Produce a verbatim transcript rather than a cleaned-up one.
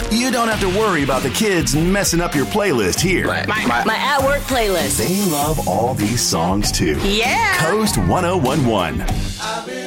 You don't have to worry about the kids messing up your playlist here. My, my, my at-work playlist. They love all these songs too. Yeah. Coast one oh one one.